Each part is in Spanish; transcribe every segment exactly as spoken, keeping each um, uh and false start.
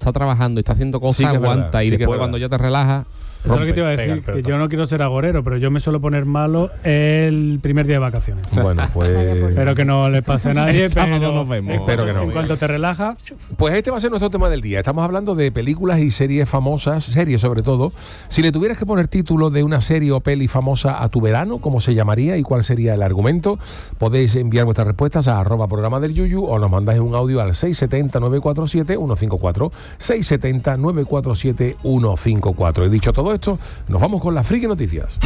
está trabajando y está haciendo cosas, sí, aguanta, verdad, y sí, después cuando ya te relajas... Eso es lo que te iba a decir, que yo no quiero ser agorero, pero yo me suelo poner malo el primer día de vacaciones. Bueno, pues... Espero que no le pase a nadie, pero nos vemos. Espero que no. En cuanto te relajas... Pues este va a ser nuestro tema del día. Estamos hablando de películas y series famosas, series sobre todo. Si le tuvieras que poner título de una serie o peli famosa a tu verano, ¿cómo se llamaría y cuál sería el argumento? Podéis enviar vuestras respuestas a arroba programa del Yuyu o nos mandáis un audio al seis siete cero, nueve cuatro siete, uno cinco cuatro. seis siete cero, nueve cuatro siete, uno cinco cuatro. He dicho todo esto, nos vamos con las friki noticias.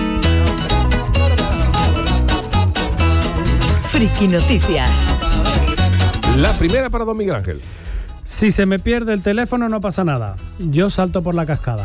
Friki noticias. La primera para don Miguel Ángel. Si se me pierde el teléfono no pasa nada. Yo salto por la cascada.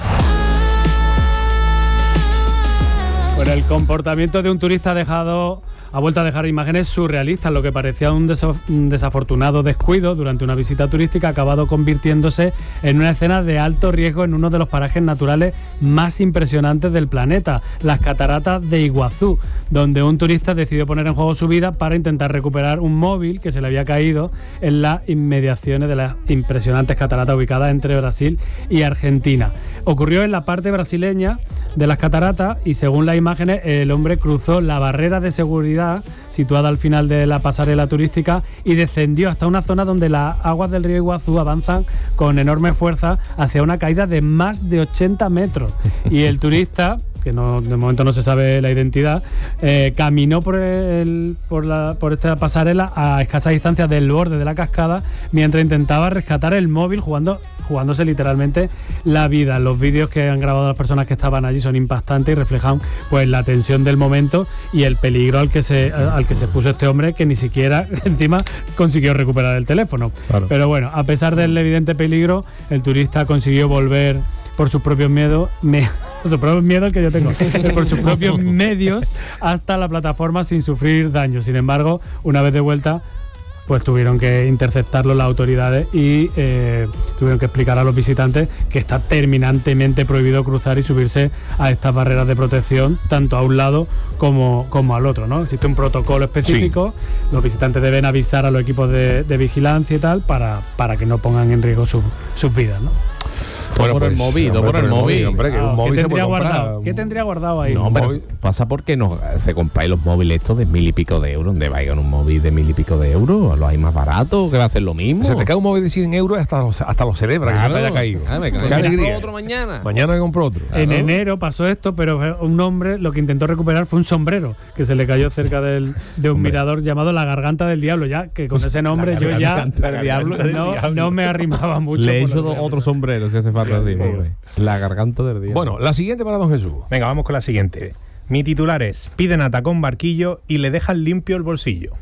Bueno, el comportamiento de un turista ha dejado... ha vuelto a dejar imágenes surrealistas. Lo que parecía un, desa- un desafortunado descuido durante una visita turística ha acabado convirtiéndose en una escena de alto riesgo en uno de los parajes naturales más impresionantes del planeta, las cataratas de Iguazú, donde un turista decidió poner en juego su vida para intentar recuperar un móvil que se le había caído en las inmediaciones de las impresionantes cataratas ubicadas entre Brasil y Argentina. Ocurrió en la parte brasileña de las cataratas y, según las imágenes, el hombre cruzó la barrera de seguridad situada al final de la pasarela turística y descendió hasta una zona donde las aguas del río Iguazú avanzan con enorme fuerza hacia una caída de más de ochenta metros. Y el turista, que no, de momento no se sabe la identidad, eh, caminó por, el, por, la, por esta pasarela a escasa distancia del borde de la cascada mientras intentaba rescatar el móvil jugando, jugándose literalmente la vida. Los vídeos que han grabado las personas que estaban allí son impactantes y reflejan pues la tensión del momento y el peligro al que se, al que se expuso este hombre, que ni siquiera encima consiguió recuperar el teléfono. Claro. Pero bueno, a pesar del evidente peligro, el turista consiguió volver por sus propios miedos, me, por sus propios miedos que yo tengo, por sus propios medios hasta la plataforma sin sufrir daño. Sin embargo, una vez de vuelta, pues tuvieron que interceptarlo las autoridades y eh, tuvieron que explicar a los visitantes que está terminantemente prohibido cruzar y subirse a estas barreras de protección, tanto a un lado como, como al otro, ¿no? Existe un protocolo específico, sí. Los visitantes deben avisar a los equipos de, de vigilancia y tal para, para que no pongan en riesgo su, sus vidas, ¿no? Bueno, por pues, el móvil, hombre, por el móvil. Hombre, que ah, un móvil ¿qué, tendría se puede guardado? ¿Qué tendría guardado ahí? No, pero pasa porque no se compráis los móviles estos de mil y pico de euros. ¿Dónde vayan un móvil de mil y pico de euros? ¿Los hay más baratos? ¿Que va a hacer lo mismo? Se te cae un móvil de cien euros hasta los, hasta los celebra, claro, que se te haya caído. Ah, me cae. Me compro otro mañana. Mañana me compro otro. Claro. En enero pasó esto, pero un hombre lo que intentó recuperar fue un sombrero que se le cayó cerca del, de un hombre. mirador llamado La Garganta del Diablo. Ya que con ese nombre yo ya del diablo, no, diablo. no me arrimaba mucho. Le he hecho otro sombrero si hace falta. La Garganta del Diablo. Bueno, la siguiente para don Jesús. Venga, vamos con la siguiente. Mi titular es: piden atacón barquillo y le dejan limpio el bolsillo.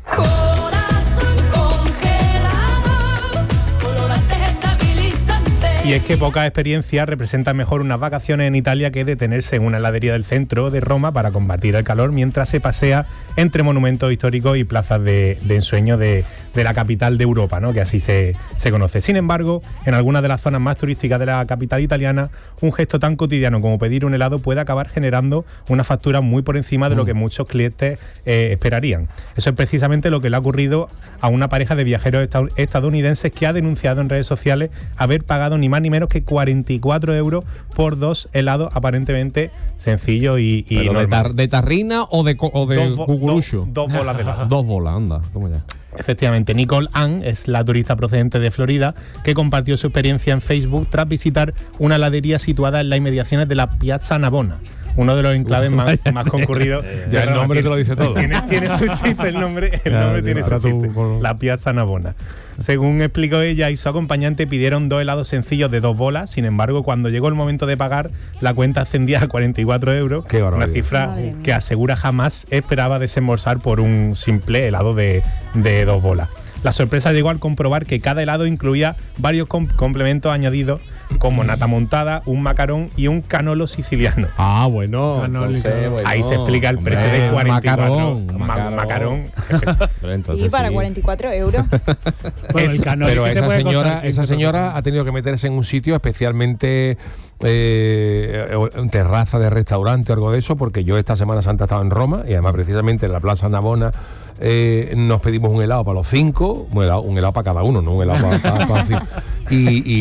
Y es que poca experiencia representa mejor unas vacaciones en Italia que detenerse en una heladería del centro de Roma para combatir el calor mientras se pasea entre monumentos históricos y plazas de, de ensueño de, de la capital de Europa, ¿no? Que así se, se conoce. Sin embargo, en algunas de las zonas más turísticas de la capital italiana, un gesto tan cotidiano como pedir un helado puede acabar generando una factura muy por encima de lo que muchos clientes eh, esperarían. Eso es precisamente lo que le ha ocurrido a una pareja de viajeros estadounidenses que ha denunciado en redes sociales haber pagado ni más ni menos que cuarenta y cuatro euros por dos helados aparentemente sencillos y, y de, tar, ¿De tarrina o de, o de dos, cucurucho? Dos, dos bolas de helado. Dos bolas, anda, toma ya. Efectivamente, Nicole Ann es la turista procedente de Florida que compartió su experiencia en Facebook tras visitar una heladería situada en las inmediaciones de la Piazza Navona, uno de los enclaves más, más concurridos. Ya el nombre te lo dice todo. Tiene, tiene su chiste el nombre, el nombre ya, tiene su chiste. Por... La Piazza Navona. Según explicó ella y su acompañante, pidieron dos helados sencillos de dos bolas. Sin embargo, cuando llegó el momento de pagar, la cuenta ascendía a cuarenta y cuatro euros. Qué una cifra que asegura jamás esperaba desembolsar por un simple helado de, de dos bolas. La sorpresa llegó al comprobar que cada helado incluía varios com- complementos añadidos, como nata montada, un macarón y un canolo siciliano. Ah, bueno. Entonces, bueno. Ahí se explica el precio Hombre, de cuarenta y cuatro. Macarón. Ma- macarón. Sí, para sí. cuarenta y cuatro euros. Bueno, el canolo, pero esa señora, costar, esa señora ha tenido que meterse en un sitio especialmente eh, en terraza de restaurante o algo de eso, porque yo esta Semana Santa estaba en Roma y además precisamente en la Plaza Navona eh, nos pedimos un helado para los cinco, un helado, un helado para cada uno, no un helado para, para, para los cinco. Y, y